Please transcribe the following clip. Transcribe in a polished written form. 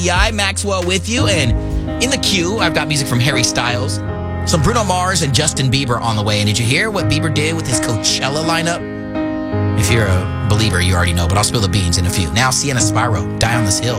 I Maxwell with you, and in the queue, I've got music from Harry Styles, some Bruno Mars, and Justin Bieber on the way. And did you hear what Bieber did with his Coachella lineup? If you're a believer, you already know, but I'll spill the beans in a few. Now, Sienna Spyro, Die on This Hill.